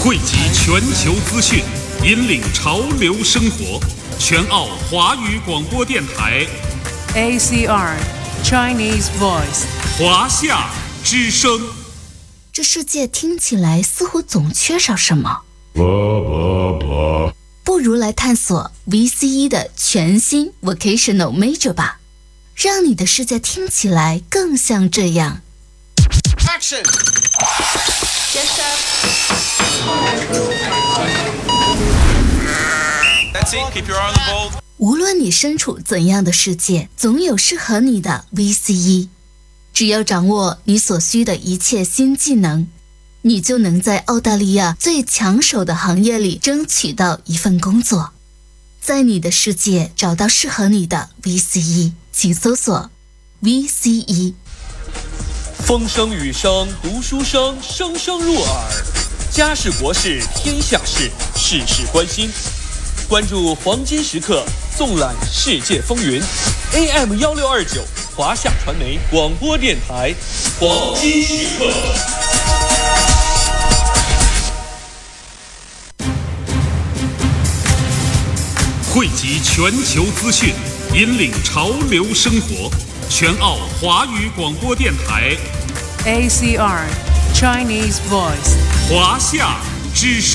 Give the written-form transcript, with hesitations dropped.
汇集全球资讯，引领潮流生活。全澳华语广播电台 ACR Chinese Voice 华夏之声。 这世界听起来似乎总缺少什么，不如来探索 VCE 的全新 Vocational Major 吧，让你的世界听起来更像这样。 Action! Yes, sir. That's it, keep your eye on the ball. 无论你身处怎样的世界，总有适合你的 VCE。只要掌握你所需的一切新技能，你就能在澳大利亚最抢手的行业里争取到一份工作。在你的世界找到适合你的 VCE， 请搜索 VCE。 风声雨声读书声，声声入耳。家事国事天下事，事事关心。关注黄金时刻，纵览世界风云。AM1629华夏传媒广播电台，黄金时刻。 汇集全球资讯，引领潮流生活。全澳华语广播电台 ACR Chinese Voice 华夏之声。